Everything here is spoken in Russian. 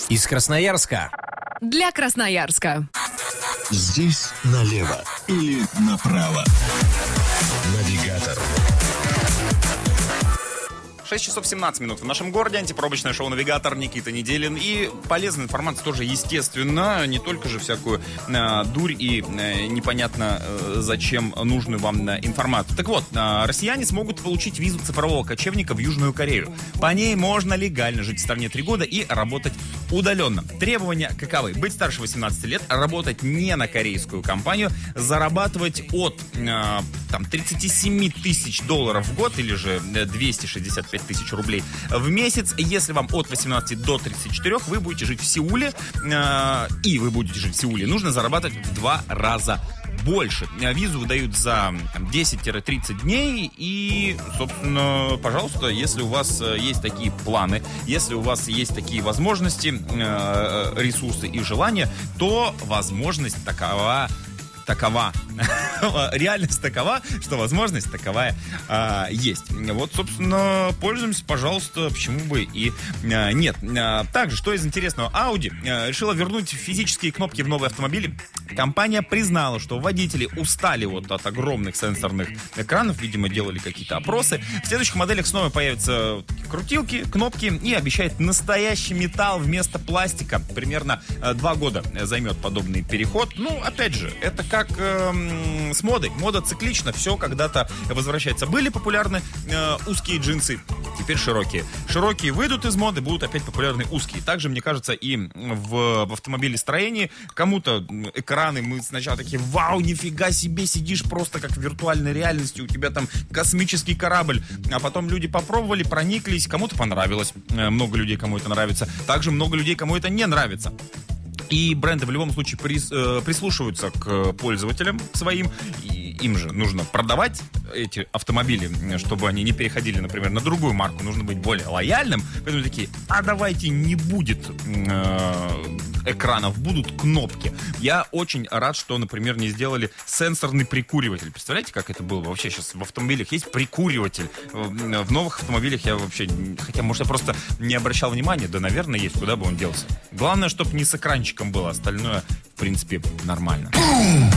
Из Красноярска. Для Красноярска. Здесь налево или направо. Навигатор. 6 часов 17 минут в нашем городе. Антипробочное шоу «Навигатор», Никита Неделин. И полезная информация тоже, естественно. Не только же всякую дурь и непонятно зачем нужную вам информацию. Так вот, россияне смогут получить визу цифрового кочевника в Южную Корею. По ней можно легально жить в стране 3 года и работать удаленно. Требования каковы? Быть старше 18 лет, работать не на корейскую компанию, зарабатывать от 37 тысяч долларов в год или же 265 тысяч рублей в месяц. Если вам от 18 до 34, вы будете жить в Сеуле, нужно зарабатывать в 2 раза больше. Визу выдают за 10-30 дней. И, собственно, пожалуйста, если у вас есть такие планы, если у вас есть такие возможности, ресурсы и желания, то возможность такова. Реальность такова, что возможность таковая есть. Вот, собственно, пользуемся, пожалуйста, почему бы и нет. Также, что из интересного, Audi решила вернуть физические кнопки в новые автомобили. Компания признала, что водители устали от огромных сенсорных экранов, видимо, делали какие-то опросы. В следующих моделях снова появятся крутилки, кнопки и обещает настоящий металл вместо пластика. Примерно 2 года займет подобный переход. Ну, опять же, это как с модой. Мода циклична, все когда-то возвращается. Были популярны узкие джинсы, теперь широкие. Широкие выйдут из моды, будут опять популярны узкие. Также, мне кажется, и в автомобилестроении кому-то экраны, мы сначала такие: вау, нифига себе, сидишь просто как в виртуальной реальности, у тебя там космический корабль. А потом люди попробовали, прониклись, кому-то понравилось. Много людей, кому это нравится. Также много людей, кому это не нравится. И бренды в любом случае прислушиваются к пользователям своим. И им же нужно продавать эти автомобили, чтобы они не переходили, например, на другую марку. Нужно быть более лояльным. Поэтому такие: а давайте не будет экранов, будут кнопки. Я очень рад, что, например, не сделали сенсорный прикуриватель. Представляете, как это было? Вообще сейчас в автомобилях есть прикуриватель. В новых автомобилях я вообще... Хотя, может, я просто не обращал внимания. Да, наверное, есть. Куда бы он делся? Главное, чтобы не с экранчиком было. Остальное, в принципе, нормально.